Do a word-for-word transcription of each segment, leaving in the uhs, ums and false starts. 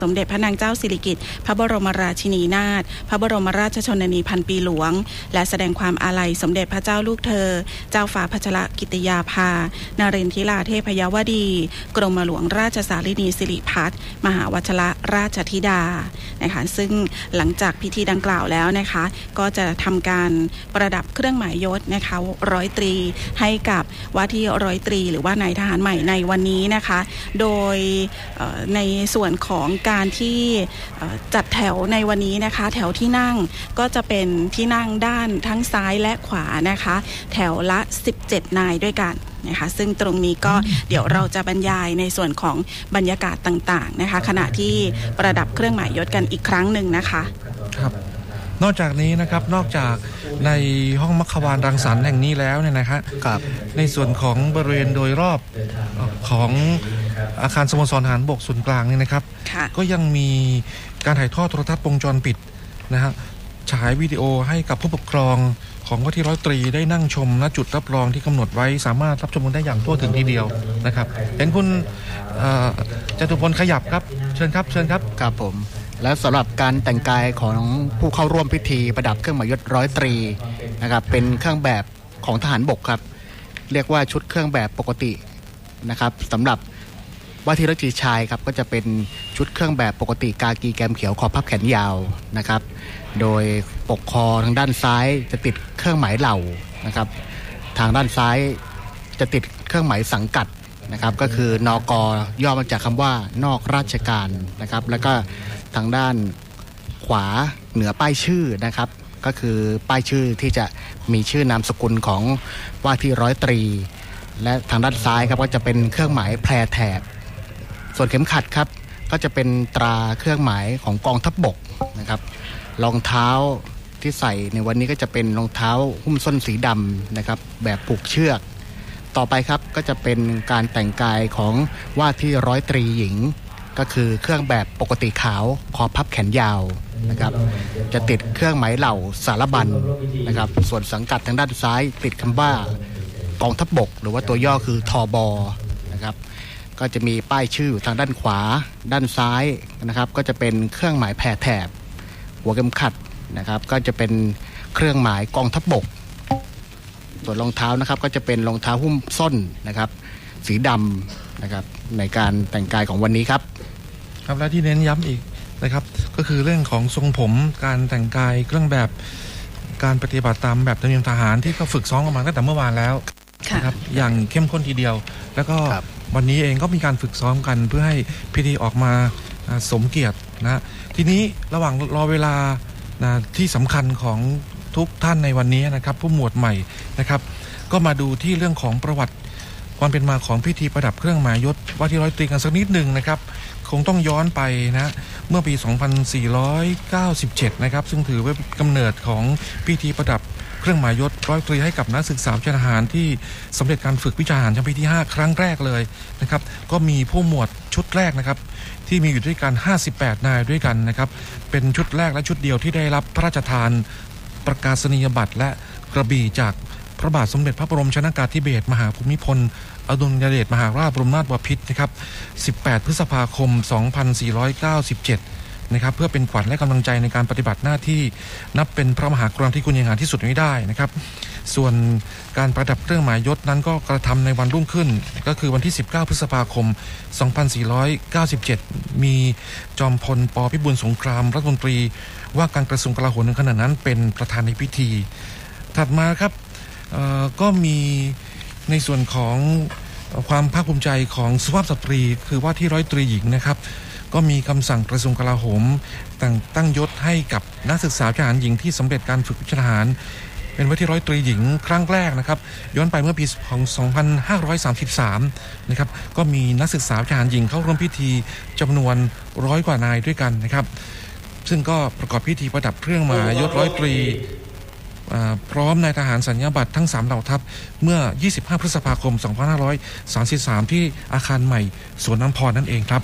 สมเด็จพระนางเจ้าสิริกิติ์พระบรมราชินีนาถพระบรมราชชนนีพันปีหลวงและแสดงความอาลัยสมเด็จพระเจ้าลูกเธอเจ้าฟ้าพัชรกิติยาภานรินทิราเทพยวดีกรมหลวงราชสารินีสิริพัฒน์มหาวชิรราชธิดานะคะซึ่งหลังจากพิธีดังกล่าวแล้วนะคะก็จะทำการประดับเครื่องหมายยศนะคะร้อยตรีให้กับว่าที่ร้อยตรีหรือว่านายทหารใหม่ในวันนี้นะคะโดยในส่วนของการที่จัดแถวในวันนี้นะคะแถวที่นั่งก็จะเป็นที่นั่งด้านทั้งซ้ายและขวานะคะแถวละสิบเจ็ดนายด้วยกันนะคะซึ่งตรงนี้ก็เดี๋ยวเราจะบรรยายในส่วนของบรรยากาศต่างๆนะคะขณะที่ประดับเครื่องหมายยศกันอีกครั้งหนึ่งนะคะครับนอกจากนี้นะครับนอกจากในห้องมัคควานรังสรรค์แห่งนี้แล้วเนี่ยนะครับในส่วนของบริเวณโดยรอบของอาคารสโมสรทหารบกส่วนกลางนี่นะครับก็ยังมีการถ่ายทอดโทรทัศน์วงจรปิดนะฮะฉายวิดีโอให้กับผู้ปกครองของว่าที่ร้อยตรีได้นั่งชมณจุดรับรองที่กำหนดไว้สามารถรับชมกันได้อย่างทั่วถึงทีเดียวนะครับเห็นคุณจตุพลขยับครับเชิญครับเชิญครับครับผมและสำหรับการแต่งกายของผู้เข้าร่วมพิธีประดับเครื่องหมายยศร้อยตรีนะครับเป็นเครื่องแบบของทหารบกครับเรียกว่าชุดเครื่องแบบปกตินะครับสำหรับว่าที่ร้อยตรีชายครับก็จะเป็นชุดเครื่องแบบปกติกากีแกมเขียวคอพับแขนยาวนะครับโดยปกคอทางด้านซ้ายจะติดเครื่องหมายเหล่านะครับทางด้านซ้ายจะติดเครื่องหมายสังกัดนะครับก็คือนกย่อมาจากคำว่านอกราชการนะครับแล้วก็ทางด้านขวาเหนือป้ายชื่อนะครับก็คือป้ายชื่อที่จะมีชื่อนามสกุลของว่าที่ร้อยตรีและทางด้านซ้ายครับก็จะเป็นเครื่องหมายแพรแถบส่วนเข็มขัดครับก็จะเป็นตราเครื่องหมายของกองทัพบกนะครับรองเท้าที่ใส่ในวันนี้ก็จะเป็นรองเท้าหุ้มส้นสีดำนะครับแบบผูกเชือกต่อไปครับก็จะเป็นการแต่งกายของว่าที่ร้อยตรีหญิงก็คือเครื่องแบบปกติขาวคอพับแขนยาวนะครับจะติดเครื่องหมายเหล่าสารบัญนะครับส่วนสังกัดทางด้านซ้ายติดคำว่ากองทัพบกหรือว่าตัวย่อคือทบนะครับก็จะมีป้ายชื่อทางด้านขวาด้านซ้ายนะครับก็จะเป็นเครื่องหมายแพรแถบหัวเข็มขัดนะครับก็จะเป็นเครื่องหมายกองทัพบกส่วนรองเท้านะครับก็จะเป็นรองเท้าหุ้มส้นนะครับสีดำนะครับในการแต่งกายของวันนี้ครับครับและที่เน้นย้ำอีกนะครับก็คือเรื่องของทรงผมการแต่งกายเครื่องแบบการปฏิบัติตามแบบธรรมเนียมทหารที่ก็ฝึกซ้อมกันมาตั้งแต่เมื่อวานแล้วนะครับอย่างเข้มข้นทีเดียวแล้วก็วันนี้เองก็มีการฝึกซ้อมกันเพื่อให้พิธีออกมาสมเกียรตินะทีนี้ระหว่างรอเวลานะที่สำคัญของทุกท่านในวันนี้นะครับผู้หมวดใหม่นะครับก็มาดูที่เรื่องของประวัติความเป็นมาของพิธีประดับเครื่องหมายยศว่าที่ร้อยตรีกันสักนิดหนึ่งนะครับคงต้องย้อนไปนะเมื่อปีสองพันสี่ร้อยเก้าสิบเจ็ดนะครับซึ่งถือว่าเป็นกำเนิดของพิธีประดับเครื่องหมายยศร้อยตรีให้กับนักศึกษาวิชาทหารที่สำเร็จการฝึกวิชาทหารชั้นปีที่ห้าครั้งแรกเลยนะครับก็มีผู้หมวดชุดแรกนะครับที่มีอยู่ด้วยกันห้าสิบแปดนายด้วยกันนะครับเป็นชุดแรกและชุดเดียวที่ได้รับพระราชทานประกาศนียบัตรและกระบี่จากพระบาทสมเด็จพระบรมชนกาธิเบศรมหาภูมิพลอดุลยเดชมหาราชบรมนาถบพิตรนะครับสิบแปดพฤษภาคมสองพันสี่ร้อยเก้าสิบเจ็ดนะครับเพื่อเป็นขวัญและกำลังใจในการปฏิบัติหน้าที่นับเป็นพระมหากรุณาธิคุณอย่างหาที่สุดไม่ได้นะครับส่วนการประดับเครื่องหมายยศนั้นก็กระทำในวันรุ่งขึ้นก็คือวันที่สิบเก้าพฤษภาคมสองพันสี่ร้อยเก้าสิบเจ็ดมีจอมพลป.พิบูลสงครามรัฐมนตรีว่าการกระทรวงกลาโหมในขณะนั้นเป็นประธานในพิธีถัดมาครับก็มีในส่วนของความภาคภูมิใจของสุภาพสตรีคือว่าที่ร้อยตรีหญิงนะครับก็มีคำสั่งกระทรวงกลาโหมแต่งตั้งยศให้กับนักศึกษาทหารหญิงที่สำเร็จการฝึกวิชาทหารเป็นว่าที่ร้อยตรีหญิงครั้งแรกนะครับย้อนไปเมื่อปีของสองพันห้าร้อยสามสิบสามนะครับก็มีนักศึกษาทหารหญิงเข้าร่วมพิธีจำนวนร้อยกว่านายด้วยกันนะครับซึ่งก็ประกอบพิธีประดับเครื่องหมายยศร้อยตรีพร้อมนายทหารสัญญาบัตรทั้งสามเหล่าทัพเมื่อยี่สิบห้าพฤษภาคมสองพันห้าร้อยสามสิบสามที่อาคารใหม่สวนน้ำพรนั่นเองครับ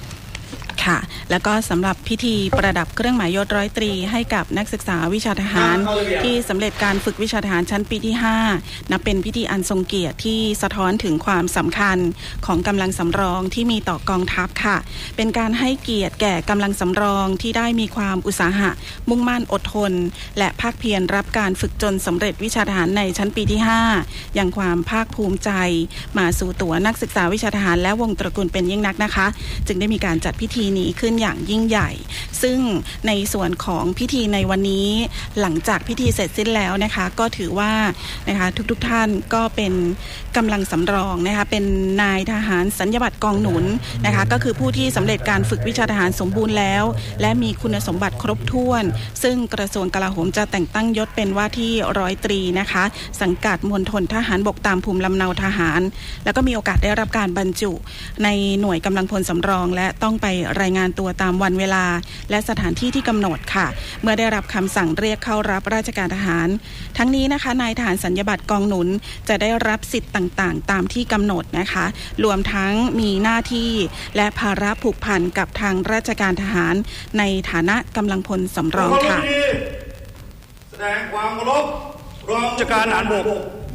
ค่ะแล้วก็สำหรับพิธีประดับเครื่องหมายยศร้อยตรีให้กับนักศึกษาวิชาทหารที่สำเร็จการฝึกวิชาทหารชั้นปีที่ห้านับเป็นพิธีอันทรงเกียรติที่สะท้อนถึงความสำคัญของกำลังสำรองที่มีต่อกองทัพค่ะเป็นการให้เกียรติแก่กำลังสำรองที่ได้มีความอุตสาหะมุ่งมั่นอดทนและภาคเพียรรับการฝึกจนสำเร็จวิชาทหารในชั้นปีที่ห้าอย่างความภาคภูมิใจมาสู่ตัวนักศึกษาวิชาทหารและวงตระกูลเป็นยิ่งนักนะคะจึงได้มีการจัดพิธีนี้ขึ้นอย่างยิ่งใหญ่ซึ่งในส่วนของพิธีในวันนี้หลังจากพิธีเสร็จสิ้นแล้วนะคะก็ถือว่านะคะทุกๆท่านก็เป็นกำลังสำรองนะคะเป็นนายทหารสัญญาบัตรกองหนุนนะคะก็คือผู้ที่สำเร็จการฝึกวิชาทหารสมบูรณ์แล้วและมีคุณสมบัติครบถ้วนซึ่งกระทรวงกลาโหมจะแต่งตั้งยศเป็นว่าที่ร้อยตรีนะคะสังกัดมณฑลทหารบกตามภูมิลำเนาทหารแล้วก็มีโอกาสได้รับการบรรจุในหน่วยกำลังพลสำรองและต้องไปรายงานตัวตามวันเวลาและสถานที่ที่กำหนดค่ะเมื่อได้รับคำสั่งเรียกเข้ารับราชการทหารทั้งนี้นะคะนายทหารสัญญาบัตรกองหนุนจะได้รับสิทธิ์ต่างๆตามที่กำหนดนะคะรวมทั้งมีหน้าที่และภาระผูกพันกับทางราชการทหารในฐานะกำลังพลสำรองค่ะแสดงความเคารพรองราชการทหารบก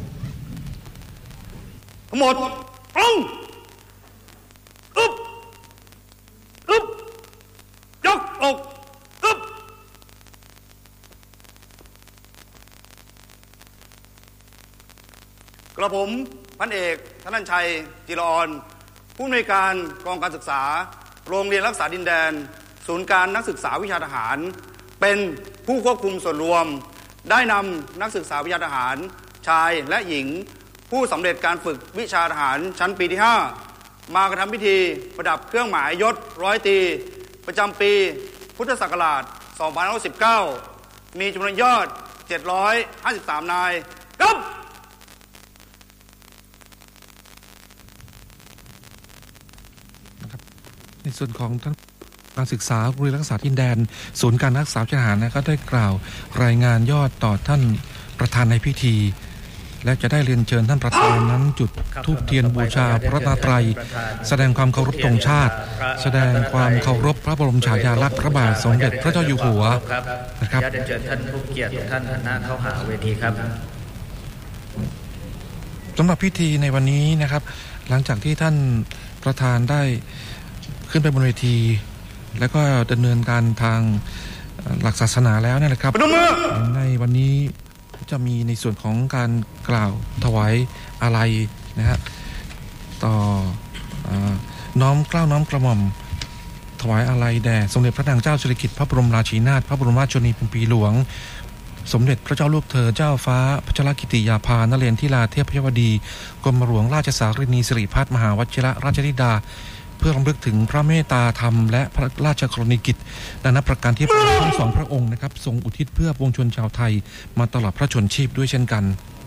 ทั้งหมดตรงอึ๊บอึ๊บยกอกอึ๊บกระผมพันเอกธนัญชัยจิรอ่อนผู้อำนวยการกองการศึกษาโรงเรียนรักษาดินแดนศูนย์การนักศึกษาวิชาทหารเป็นผู้ควบคุมส่วนรวมได้นำนักศึกษาวิชาทหารชายและหญิงผู้สำเร็จการฝึกวิชาทหารชั้นปีที่ห้ามากระทำพิธีประดับเครื่องหมายยศร้อยตรีประจำปีพุทธศักราชสองพันห้าร้อยสิบเก้ามีจำนวนยอดเจ็ดร้อยห้าสิบสามนายครับในส่วนของท่านการศึกษาโรงเรียนรักษาดินแดนศูนย์การรักษาทหารนะก็ได้กล่าวรายงานยอดต่อท่านประธานในพิธีและจะได้เรียนเชิญท่านประธานนั้นจุดธูปเทียนบูชาพระรัตนตรัยแสดงความเคารพธงชาติแสดงความเคารพพระบรมฉายาลักษณ์พระบาทสมเด็จพระเจ้าอยู่หัวนะครับเรียนเชิญท่านผู้เกียรติท่านหน้าเข้าหาเวทีครับสำหรับพิธีในวันนี้นะครับหลังจากที่ท่านประธานได้ขึ้นไปบนเวทีแล้วก็ดำเนินการทางหลักศาสนาแล้วนะครับในวันนี้จะมีในส่วนของการกล่าวถวายอาลัยนะฮะต่อน้อมเกล้าน้อมกระหม่อมถวายอาลัยแด่สมเด็จพระนางเจ้าสิริกิติ์พระบรมราชินีนาถพระบรมราชชนนีพันปีหลวงสมเด็จพระเจ้าลูกเธอเจ้าฟ้าพัชรกิติยาภานเรนทิราเทพยวดีกรมหลวงราชสารินีสิริพัฒน์มหาวชิรราชธิดาเพื่อรำลึกถึงพระเมตตาธรรมและพระราชกรณีกิจนานาประการที่พระองค์ทั้งสองพระองค์นะครับทรงอุทิศเพื่อปวงชนชาวไทยมาตลอดพระชนชีพด้วยเช่นกัน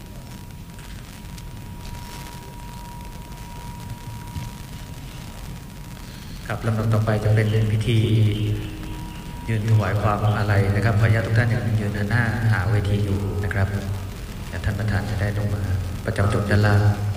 ครับลำดับต่อไปจะเป็นพิธียืนถวายความอาลัยนะครับขออนุญาตทุกท่านยังยืนหน้าหาเวทีอยู่นะครับท่านประธานจะได้ลงมาประจำจุดด้านล่าง